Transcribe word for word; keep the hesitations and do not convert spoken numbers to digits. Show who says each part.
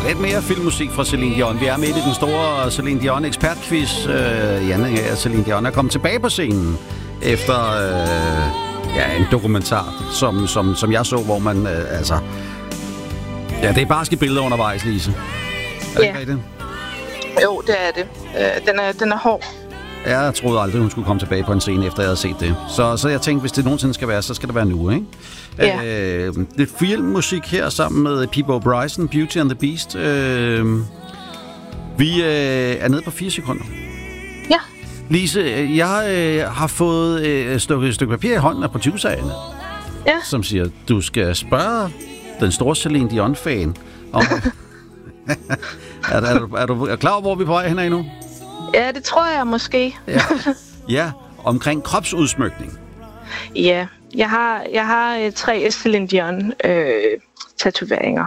Speaker 1: Lidt mere filmmusik fra Celine Dion. Vi er midt i den store Celine Dion ekspertquiz. Øh, Janne og Celine Dion er kommet tilbage på scenen efter øh, ja, en dokumentar, som, som, som jeg så, hvor man øh, altså... Ja, det er barske billeder undervejs, Lise. Er det
Speaker 2: Ja.
Speaker 1: ikke rigtigt?
Speaker 2: Jo, det er det. Øh, den, er, den er hård.
Speaker 1: Jeg troede aldrig, hun skulle komme tilbage på en scene, efter jeg havde set det. Så, så jeg tænkte, hvis det nogensinde skal være, så skal det være nu, ikke?
Speaker 2: Ja.
Speaker 1: Øh, lidt filmmusik her sammen med Peabo Bryson, Beauty and the Beast. Øh, vi øh, er nede på fire sekunder.
Speaker 2: Ja.
Speaker 1: Lise, jeg øh, har fået øh, et stykke, stykke papir i hånden af producererne,
Speaker 2: Ja.
Speaker 1: som siger, du skal spørge den store Celine Dion-fan om... er, er, du, er du klar over, hvor vi er på vej hen af nu?
Speaker 2: Ja, det tror jeg måske.
Speaker 1: Ja, ja, omkring kropsudsmykning.
Speaker 2: Ja, jeg har, jeg har øh, tre Celine Dion øh, tatoveringer.